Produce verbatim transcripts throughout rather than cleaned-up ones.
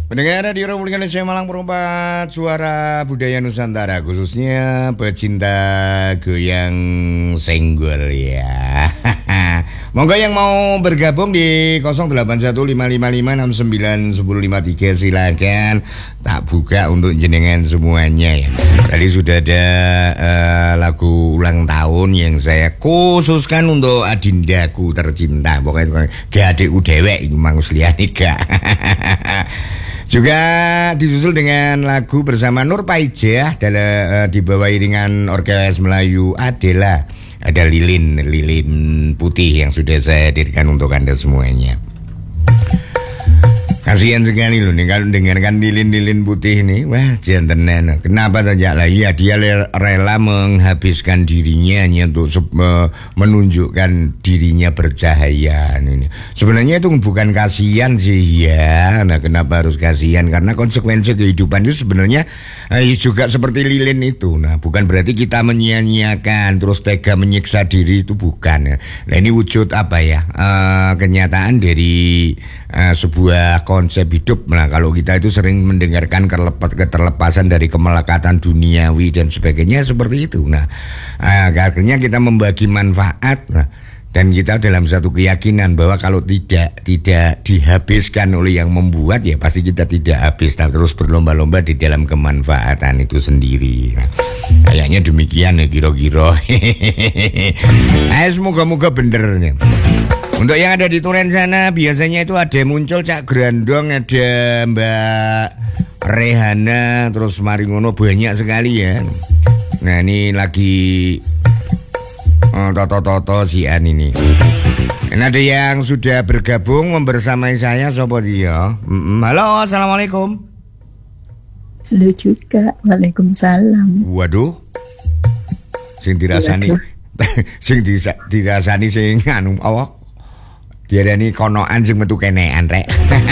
Pendengar Radio Republik Indonesia Malang Perempat, suara budaya Nusantara, khususnya pecinta goyang senggol ya. Monggo yang mau bergabung di nol delapan satu lima lima lima enam sembilan satu nol lima tiga, silakan. Tak buka untuk jenengan semuanya ya. Tadi sudah ada uh, lagu ulang tahun yang saya khususkan untuk adindaku tercinta. Pokoknya gak adikku dewek, mangus liyane gak. Juga disusul dengan lagu bersama Nur Paijah dalam uh, di bawah iringan Orkes Melayu Adela. Ada lilin, lilin putih yang sudah saya hadirkan untuk Anda semuanya. Kasihan sekali loh nih kalau dengarkan lilin-lilin putih ini. Wah, jantenan. Kenapa saja lah? Iya, dia rela menghabiskan dirinya hanya untuk uh, menunjukkan dirinya bercahaya ini. Sebenarnya itu bukan kasihan sih ya. Nah, kenapa harus kasihan? Karena konsekuensi kehidupan itu sebenarnya eh, juga seperti lilin itu. Nah, bukan berarti kita menyia-nyiakan terus tega menyiksa diri, itu bukan. Nah, ini wujud apa ya? Uh, kenyataan dari uh, sebuah konsep hidup. Nah, kalau kita itu sering mendengarkan keterlepasan dari kemelekatan duniawi dan sebagainya seperti itu. Nah, akhirnya kita membagi manfaat. Nah, dan kita dalam satu keyakinan bahwa kalau tidak tidak dihabiskan oleh yang membuat, ya pasti kita tidak habis, terus berlomba-lomba di dalam kemanfaatan itu sendiri. Nah, kayaknya demikian ya kira-kira. Ayo semoga-moga bener nih. Untuk yang ada di Turen sana biasanya itu ada muncul Cak Grandong, ada Mbak Rehana, terus Maringono, banyak sekali ya. Nah, ini lagi oh, toto-toto sian ini. Dan ada yang sudah bergabung membersamai saya, sopo dia. Mm-mm. Halo, assalamualaikum. Halo juga, waalaikumsalam. Waduh, sing dirasani, sing dirasani sing anu awak. Dia ada nih konoan sing metu kenean rek.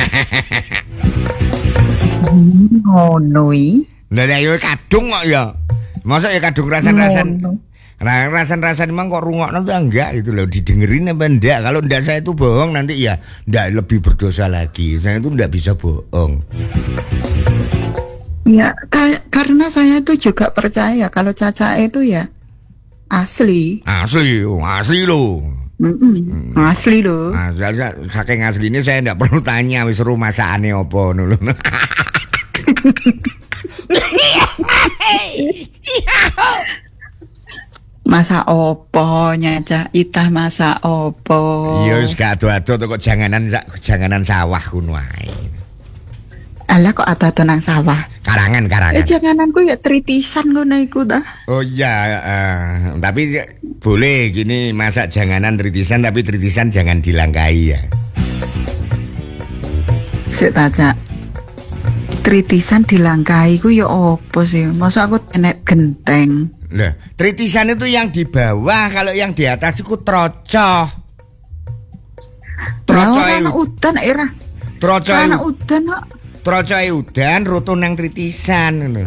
Oh noi. Lah ya kadung kok ya. Masa ya kadung rasan-rasan. Nah, rasan-rasan emang kok rungokno tuh enggak gitu loh, didengerin apa enggak? Kalau enggak saya itu bohong nanti ya enggak lebih berdosa lagi. Saya itu enggak bisa bohong. Ya, ka- karena saya itu juga percaya kalau Caca itu ya asli. Asli, asli loh. Mm-mm. Asli loh. Nah, saking asli ini saya enggak perlu tanya wis seru masakane opo ngono. Masa opo nyaca itah masa opo. Iya wis gak ado-ado kok janganan janganan sawah kuno ae. Alah kok ado-ado nang sawah. Karangan-karangan. Eh jangananku ya tritisan ngono iku ta. Oh iya, uh, tapi boleh gini masak janganan tritisan, tapi tritisan jangan dilangkai ya. Sik taca. Tritisan dilangkai ku ya opo sih? Masa aku tenek genteng. Lah, tritisan itu yang di bawah, kalau yang di atas itu trocoh. Trocoh anak udan era. Trocoh anak udan kok. Trocoh udan rutun nang tritisan ngono.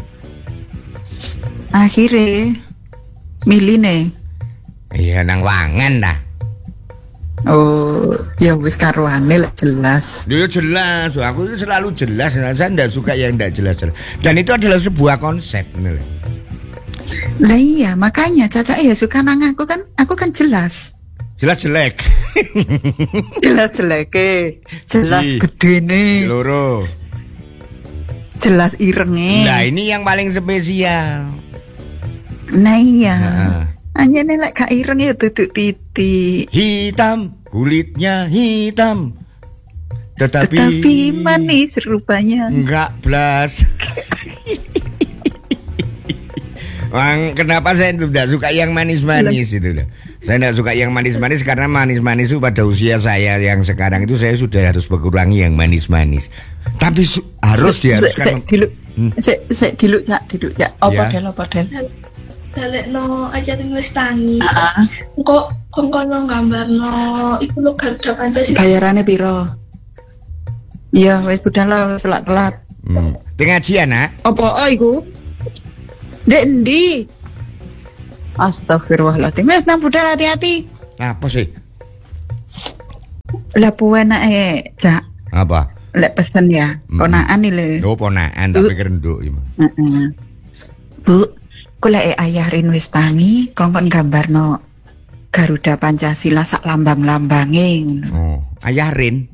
Akhire miline. Iya nang wangan dah. Oh, ya wis karuane lah jelas. Ya jelas, aku itu selalu jelas. Saya tidak suka yang tidak jelas-jelas. Dan itu adalah sebuah konsep. Lah iya, makanya Caca ya suka nang aku kan. Aku kan jelas. Jelas jelek. Jelas jelek. Jelas gedene. Loro. Jelas irenge. Nah, ini yang paling spesial. Nah iya. Anjene lek gak ireng ya duduk titik. Hitam, kulitnya hitam. Tetapi, Tetapi manis rupanya. Enggak blas. Wang, kenapa saya tidak suka yang manis-manis itu loh. Saya tidak suka yang manis-manis karena manis-manis itu pada usia saya yang sekarang itu saya sudah harus berkurangi yang manis-manis. Tapi su- harus diharuskan. Diluk, sik sik diluk cak, diluk cak. Apa del apa del? Dalekno aja nulis tani. Heeh. Kok kok kono gambarno iku lho Garuda Pancasila. Bayarane piro? Iya, wis budal lah telat-telat. Hmm. Tengah ngajian, Nak? Apa oh iku? Ndek endi? Astagfirullahaladzim. Wes nang budal hati-hati. Apa sih? Lah puwenake, Cak. Apa? lek pesen ya, Mm. ponakan iki lho. Oh, ponakan tak Bu. pikir nduk iki. Heeh. Bu, kula e ayah rin wis tangi kongkon gambarno Garuda Pancasila sak lambang-lambange ngono. Oh, ayah Rin.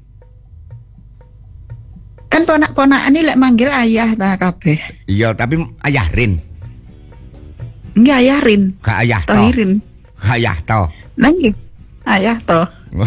Kan ponak-ponakan iki lek manggil ayah ta kabeh. Iya, tapi ayah Rin. Enggak ayah rin, Gak ayah to. tohirin. Gak ayah to. Lah nggih. Ayah to.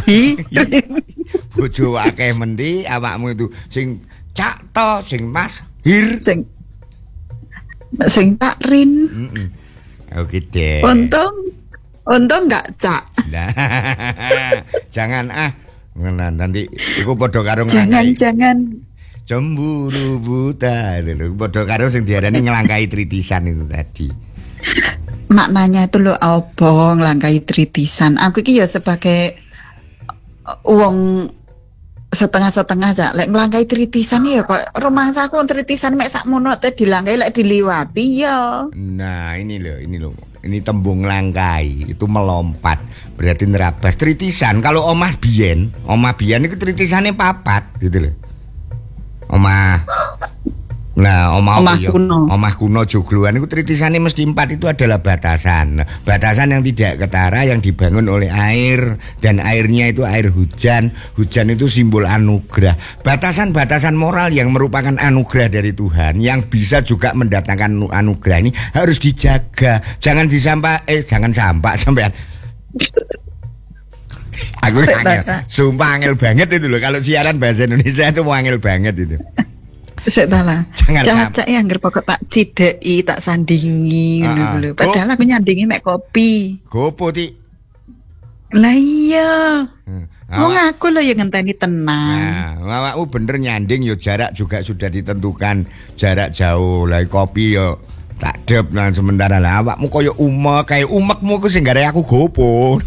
Bojo akeh mendi awakmu itu sing cak to, sing mas hir. Sing sing tak rin. Heeh. Oke deh. Untung untung enggak cak. Nah, jangan ah. Nah, nanti iku padha karo Jangan nglangkai jangan cemburu buta lho. Padha karo sing diarani nglangkai tritisan itu tadi. maknanya itu lo apa nglangkai tritisan. Aku iki ya sebagai wong setengah-setengah aja lek nglangkai tritisan ya kok rumahsaku tritisan mek sakmono te dilangkai lek diliwati ya. Nah, ini loh, ini loh. Ini tembung langkai, itu melompat. Berarti nerabas tritisan. Kalau omah biyen, omah biyen itu tritisannya papat gitu loh. Omah Nah, omah Omah ya, kuno. omah kuno jogloan itu tritisannya mesti empat itu adalah batasan. Batasan yang tidak ketara yang dibangun oleh air dan airnya itu air hujan. Hujan itu simbol anugerah. Batasan-batasan moral yang merupakan anugerah dari Tuhan yang bisa juga mendatangkan anugerah ini harus dijaga. Jangan disampah eh jangan sampak sampean. Aku angel, sumpah angel banget itu loh kalau siaran bahasa Indonesia itu mau angel banget itu. Sik ta lah. Jangan sampai. Cak ya anggere pokok tak cideki, tak sandingi ngono Ah, ah. lho. Padahal aku nyandingi mek kopi. Gopo ti. Lah iya. Hmm. Wong Awak- aku lho yang ngenteni tenang. Nah, awakmu bener nyanding yo jarak juga sudah ditentukan jarak jauh. Lah kopi yo tak dep nah sementara lah awakmu koyo umek kayak umekmu ku sing gare aku gopo.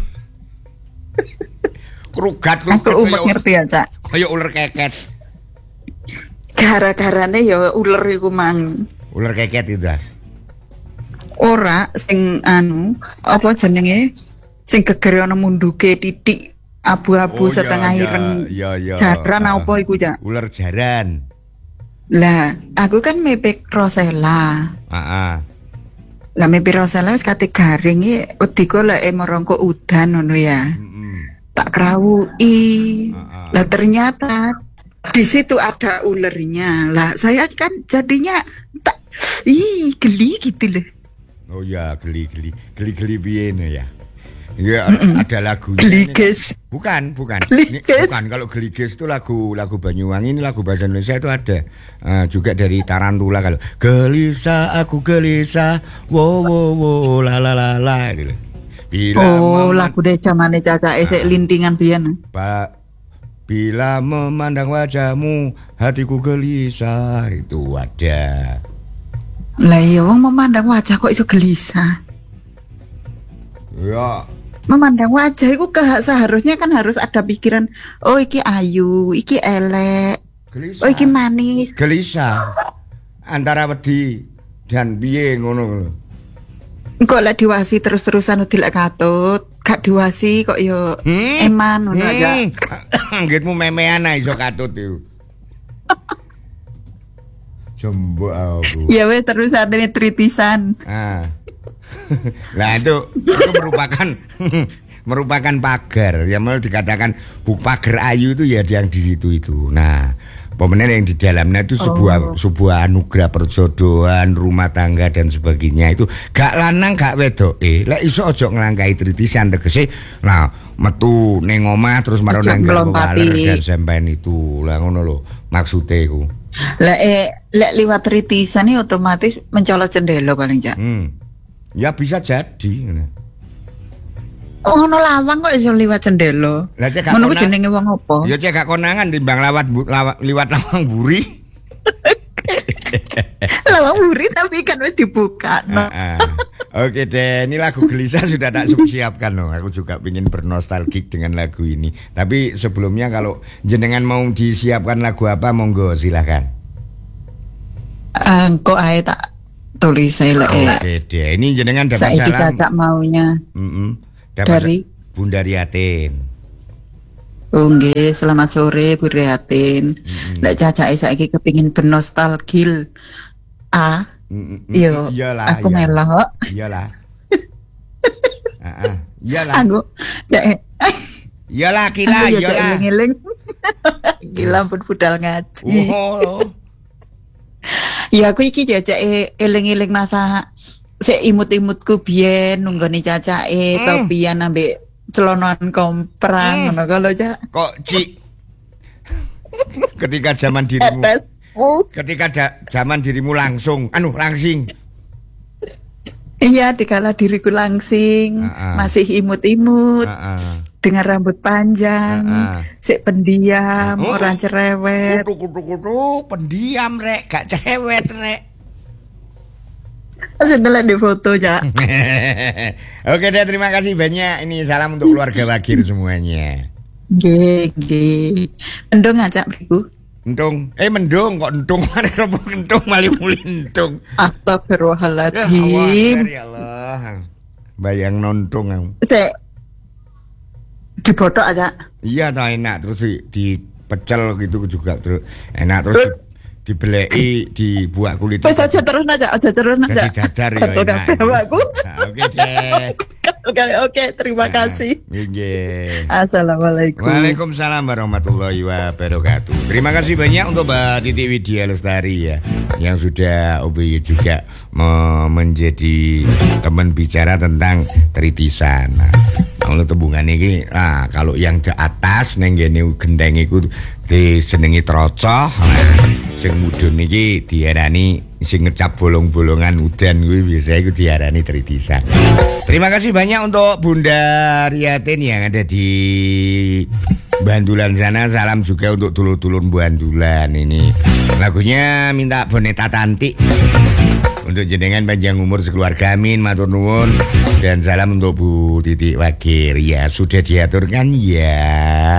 Krugat krugat Aku umek ngerti ya, Cak. koyo ular keket. Gara-garane ya uler iku mang. Ular keket itu ah. Ora sing anu, apa jenenge? Sing geger ana munduke titik abu-abu Oh, iya, setengah iya, ireng. iya, iya. Jaran Ah. apa iku, Cak? Ular jaran. Lah, aku kan mepek Rosella. Heeh. Lah mepek Rosella wis kate garing iki wediko lek merongko udan ngono ya. Heeh. Tak krawuki. Ah, ah. Lah ternyata di situ ada ulernya. Lah saya kan jadinya tak ih geli gitu loh. Oh ya, geli-geli. Geli-geli piye no ya. Iya, ada lagunya. Geli ini. guys. Bukan, bukan. Ini, Geliges. bukan kalau Geliges itu lagu lagu Banyuwangi, ini lagu bahasa Indonesia itu ada. Ah, juga dari Tarantula kalau gelisah aku gelisah, wo wo wo la la la la gitu. Bila Oh, mem- lagu deh zamane Caca esek lintingan biyen. Ba- bila memandang wajahmu hatiku gelisah itu ada. Lah iya wong memandang wajah kok iso gelisah. Ya, Memandang wajah itu ke, seharusnya kan harus ada pikiran, oh iki ayu, iki elek, gelisah. oh iki manis. Gelisah antara wedi dan piye ngono lho. Kok lek diwasi terus-terusan dilek katut, gak diwasi kok yo eman ngono aja. Anggitmu memean ae iso katut iku. Jombo aku. Ya wes terus ini tritisan. Ah. Lah itu itu merupakan merupakan pagar. Ya mau dikatakan bu pagar ayu itu ya yang di situ itu. Nah, pemenang yang di dalamnya itu sebuah Oh. sebuah anugerah perjodohan, rumah tangga dan sebagainya itu gak lanang gak wedok. Eh, lek iso aja nglangkai tritisan tegese. Nah, metu ning omah terus marang Aja nanggal nglompati. kewaler dan sampean itu. Lah ngono lho maksude iku. Lek eh, lek liwat tritisan ini otomatis mencolot jendela paling jak. Hmm. Ya bisa jadi. Oh ngono lawang kok iso liwat jendela. Lah cek gak Ngono ku konang- jenenge wong apa? Ya cek gak konangan timbang lawat bu- lawa- liwat lawang buri. Lawang buri tapi kan wis dibuka. No. Ah, ah. Oke deh, ini lagu gelisah sudah tak siapkan loh. Aku juga ingin bernostalgik dengan lagu ini. Tapi sebelumnya kalau jenengan mau disiapkan lagu apa, monggo silahkan. Engko ae tak tulis saya lek. Oke deh, ini jenengan dapat Saiki salam. Cacak maunya Mm-mm. Dapat dari sa- Bunda Riatin. Oh nggih, selamat sore Bu Riatin. Lek cacake saiki kepengin bernostalgil. Ah, yo, aku melok. Iyalah. Heeh. Iyalah. Aku cek. Iyalah kila, iyalah. Eling-eling. Gila pun budal ngaji. Oh. Ya aku iki jajake eling-eling masa sik imut-imutku biyen nunggoni cacake topian ambek celonan komprang ngono kalau Cak. Kok Cik? Ketika zaman dirimu. Ketika da, zaman dirimu langsung anu langsing. Iya, dikala diriku langsing, uh-uh. masih imut-imut, uh-uh. dengan rambut panjang, uh-uh. sik pendiam, uh-uh. orang cerewet. Kudu-kudu pendiam rek, gak cerewet rek. Setelah di foto ya. Oke deh, terima kasih banyak. Ini salam untuk keluarga Wagir semuanya. Nggih, nggih. Mendung aja mriku. Entung, eh mendung kok entung mari robo entung mali muli entung. Astagfirullahaladzim. Ya Allah. Bayang nontung aku. Sik dibotok aja. Iya, tak enak terus di, dipecel gitu juga terus enak terus di, dibeleki dibuat kulit. Wis aja terus aja, aja terus aja. Jadi dadar ya enak. Oke deh. Oke, oke, terima kasih. Nggih. Assalamualaikum. Waalaikumsalam warahmatullahi wabarakatuh. Terima kasih banyak untuk Mbak Titi Widya Lestari ya, yang sudah O B Y juga me- menjadi teman bicara tentang tritisan. Nah, kalau tembungan ini, nah, kalau yang ke atas neng gene gendeng iku disenengi trocoh. Nah, sing mudhun iki diarani sing ngecap bolong-bolongan udan kuwi biasa iku diarani tritisan. Terima kasih banyak untuk Bunda Riatin yang ada di Bandulan sana. Salam juga untuk dulur-dulur Bandulan ini. Lagunya minta Boneta Tanti. Untuk jenengan panjang umur sekeluarga, amin, matur nuwun. Dan salam untuk Bu Titi Wagir. Ya sudah diaturkan ya.